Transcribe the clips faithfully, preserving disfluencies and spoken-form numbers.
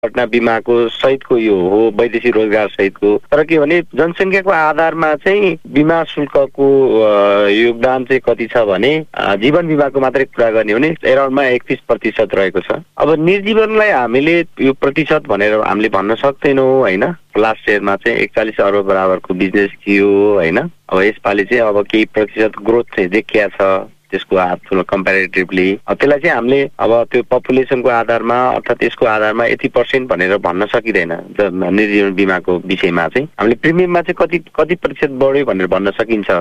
घटना बिमाको सहितको यो हो, वैदेशिक रोजगार सहितको। तर के भने जनसङ्ख्याको आधारमा चाहिँ बिमा शुल्कको योगदान चाहिँ कति छ भने जीवन बिमाको मात्रै कुरा गर्ने हो भने एराउन्डमा एकतीस प्रतिशत रहेको छ। अब निर्जीवनलाई हामीले यो प्रतिशत भनेर हामीले भन्न सक्दैनौँ होइन। लास्ट इयरमा चाहिँ एकचालिस अर्ब बराबरको बिजनेस थियो होइन। अब यसपालि चाहिँ अब केही प्रतिशत ग्रोथ चाहिँ देखिया छ त्यसको आधारमा कम्पेरिटिभली। त्यसलाई चाहिँ हामीले अब त्यो पपुलेसनको आधारमा अर्थात् यसको आधारमा यति पर्सेन्ट भनेर भन्न सकिँदैन। निर्जीवन बिमाको विषयमा चाहिँ हामीले प्रिमियममा चाहिँ कति कति प्रतिशत बढ्यो भनेर भन्न सकिन्छ।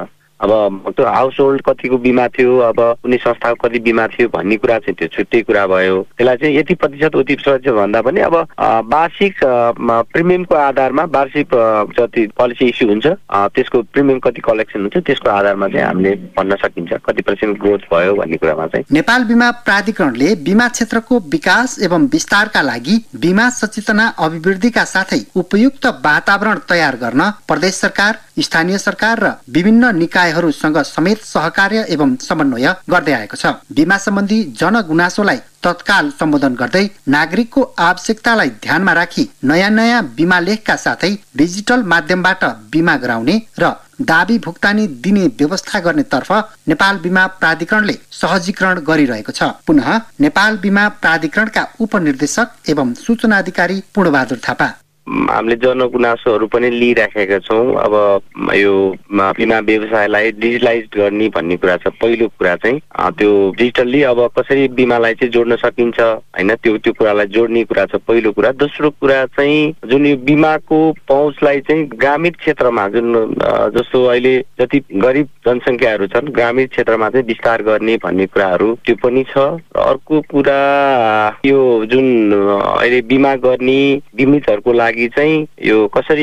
अब त्यो हाउस होल्ड कतिको बिमा थियो, अब कुनै संस्थाको कति बिमा थियो भन्ने कुरा चाहिँ त्यो छुट्टै कुरा भयो। त्यसलाई चाहिँ यति प्रतिशत उति प्रतिशत भन्दा पनि अब वार्षिक प्रिमियमको आधारमा वार्षिक जति पोलिसी इस्यु हुन्छ त्यसको प्रिमियम कति कलेक्सन हुन्छ त्यसको आधारमा चाहिँ हामीले भन्न सकिन्छ कति पर्सेन्ट ग्रोथ भयो भन्ने कुरामा चाहिँ। नेपाल बिमा प्राधिकरणले बिमा क्षेत्रको विकास एवं विस्तारका लागि बिमा सचेतना अभिवृद्धिका साथै उपयुक्त वातावरण तयार गर्न प्रदेश सरकार, स्थानीय सरकार र विभिन्न निकायहरूसँग समेत सहकार्य एवं समन्वय गर्दै आएको छ। बिमा सम्बन्धी जनगुनासोलाई तत्काल सम्बोधन गर्दै नागरिकको आवश्यकतालाई ध्यानमा राखी नयाँ नयाँ बिमा लेखका साथै डिजिटल माध्यमबाट बिमा गराउने र दाबी भुक्तानी दिने व्यवस्था गर्ने तर्फ नेपाल बिमा प्राधिकरणले सहजीकरण गरिरहेको छ। पुनः नेपाल बिमा प्राधिकरणका उपनिर्देशक एवं सूचना अधिकारी पूर्णबहादुर थापा। हामीले जनगुनासोहरू पनि लिइराखेका छौँ। अब यो बिमा व्यवसायलाई डिजिटलाइज गर्ने भन्ने कुरा छ। पहिलो कुरा चाहिँ त्यो डिजिटल्ली अब कसरी बिमालाई चाहिँ जोड्न सकिन्छ होइन, त्यो त्यो कुरालाई जोड्ने कुरा छ पहिलो कुरा। दोस्रो कुरा चाहिँ जुन यो बिमाको पहुँचलाई चाहिँ ग्रामीण क्षेत्रमा जुन जस्तो अहिले जति गरिब जनसङ्ख्याहरू छन् ग्रामीण क्षेत्रमा चाहिँ विस्तार गर्ने भन्ने कुराहरू त्यो पनि छ। र अर्को कुरा यो जुन अहिले बिमा गर्ने बिमितहरूको लागि चाहिँ यो कसरी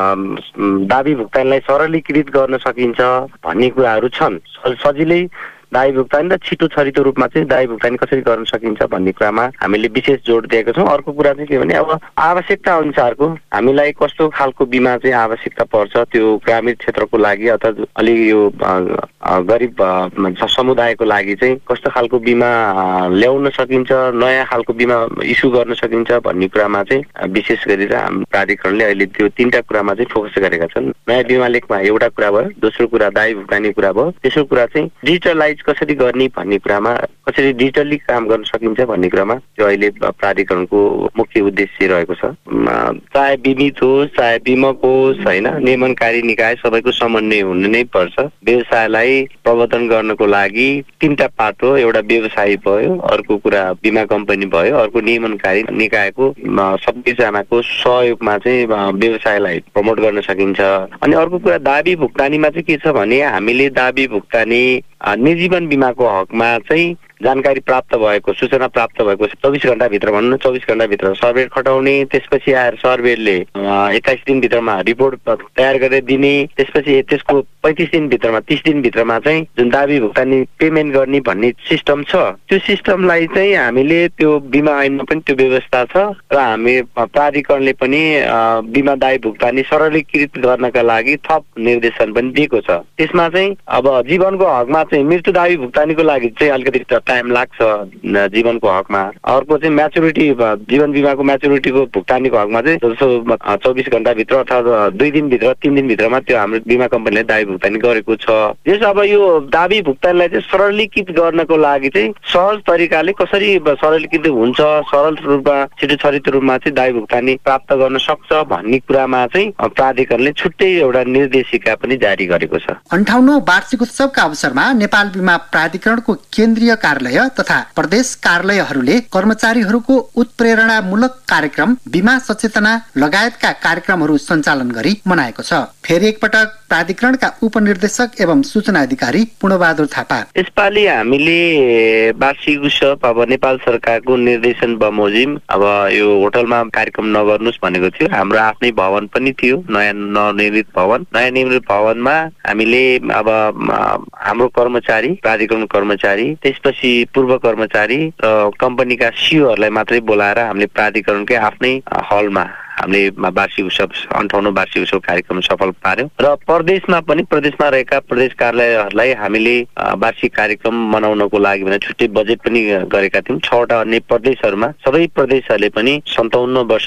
दाबी भुक्तानीलाई सरलीकृत गर्न सकिन्छ भन्ने कुराहरू छन्। सजिलै दाबी भुक्तानी र छिटो छरितो रूपमा चाहिँ दाबी भुक्तानी कसरी गर्न सकिन्छ भन्ने कुरामा हामीले विशेष जोड दिएका छौँ। अर्को कुरा चाहिँ के भने अब आवश्यकता अनुसारको हामीलाई कस्तो खालको बिमा चाहिँ आवश्यकता पर्छ त्यो ग्रामीण क्षेत्रको लागि अथवा अलि यो गरिब समुदायको लागि चाहिँ कस्तो खालको बिमा ल्याउन सकिन्छ, नयाँ खालको बिमा इस्यु गर्न सकिन्छ भन्ने कुरामा चाहिँ विशेष गरेर हाम्रो प्राधिकरणले अहिले त्यो तीनटा कुरामा चाहिँ फोकस गरेका छन्। नयाँ बिमा लेखमा एउटा कुरा भयो, दोस्रो कुरा दाबी भुक्तानी कुरा भयो, तेस्रो कुरा चाहिँ डिजिटलाइज कसरी गर्ने भन्ने कुरामा कसरी डिजिटल्ली काम गर्न सकिन्छ भन्ने कुरामा त्यो अहिले प्राधिकरणको मुख्य उद्देश्य रहेको छ। चाहे बिमित होस् चाहे बिमक होस् होइन, नियमनकारी निकाय सबैको समन्वय हुनु नै पर्छ। व्यवसायलाई प्रवर्धन गर्नको लागि तीनटा पाटो, एउटा व्यवसायी भयो, अर्को कुरा बिमा कम्पनी भयो, अर्को नियमनकारी निकायको सबैजनाको सहयोगमा चाहिँ व्यवसायलाई प्रमोट गर्न सकिन्छ। अनि अर्को कुरा दाबी भुक्तानीमा चाहिँ के छ भने हामीले दाबी भुक्तानी निर्जीवन बिमाको हकमा चाहिँ जानकारी प्राप्त भएको, सूचना प्राप्त भएको चौबिस घण्टाभित्र भनौँ न चौबिस घण्टाभित्र सर्वे खटाउने, त्यसपछि आएर सर्वेले एक्काइस दिनभित्रमा रिपोर्ट तयार गरेर दिने, त्यसपछि त्यसको पैँतिस दिनभित्रमा तिस दिनभित्रमा चाहिँ जुन दाबी भुक्तानी पेमेन्ट गर्ने भन्ने सिस्टम छ त्यो सिस्टमलाई चाहिँ हामीले त्यो बिमा ऐनमा पनि त्यो व्यवस्था छ र हामी प्राधिकरणले पनि बिमा दाबी भुक्तानी सरलीकृत गर्नका लागि थप निर्देशन पनि दिएको छ। त्यसमा चाहिँ अब जीवनको हकमा चाहिँ मृत्यु दाबी भुक्तानीको लागि चाहिँ अलिकति टाइम लाग्छ जीवनको हकमा। अर्को चाहिँ म्याचुरिटी जीवन बिमाको म्याचुरिटीको भुक्तानीको हकमा चाहिँ जस्तो चौबिस घण्टाभित्र अथवा दुई दिनभित्र तिन दिनभित्रमा त्यो हाम्रो बिमा कम्पनीले दाबी भुक्तानी गरेको छ। यस अब यो दाबी भुक्तानीलाई चाहिँ सरलीकृत गर्नको लागि चाहिँ सहज तरिकाले कसरी सरलीकृत हुन्छ, सरल रूपमा छिटो छरितो रूपमा चाहिँ दाबी भुक्तानी प्राप्त गर्न सक्छ भन्ने कुरामा चाहिँ प्राधिकरणले छुट्टै एउटा निर्देशिका पनि जारी गरेको छ। अन्ठाउन्नौ वार्षिक उत्सवका अवसरमा नेपाल बिमा प्राधिकरणको केन्द्रीय कार्यालय तथा प्रदेश कार्यालयहरूले कर्मचारीहरूको उत्प्रेरणामूलक कार्यक्रम, बिमा सचेतना लगायतका कार्यक्रमहरू सञ्चालन गरी मनाएको छ। फेरि एकपटक प्राधिकरणका उपनिर्देशक एवं सूचना अधिकारी पूर्णबहादुर थापा। यसपालि हामीले वार्षिक उत्सव अब नेपाल सरकारको निर्देशन बमोजिम अब यो होटलमा कार्यक्रम नगर्नुहोस् भनेको थियो। हाम्रो आफ्नै भवन पनि थियो, नयाँ नवनिर्मित भवन। नयाँ निर्मित भवनमा हामीले अब हाम्रो कर्मचारी, प्राधिकरण कर्मचारी, त्यसपछि पूर्व कर्मचारी र कम्पनीका सिओहरूलाई मात्रै बोलाएर हामीले प्राधिकरणकै आफ्नै हलमा हामीले वार्षिक उत्सव अन्ठाउन्न वार्षिक उत्सव कार्यक्रम सफल पार्यौं र प्रदेशमा पनि प्रदेशमा रहेका प्रदेश कार्यालयहरूलाई हामीले वार्षिक कार्यक्रम मनाउनको लागि भने छुट्टै बजेट पनि गरेका थियौं। छवटा अन्य प्रदेशहरूमा सबै प्रदेशहरूले पनि सन्ताउन्न वर्ष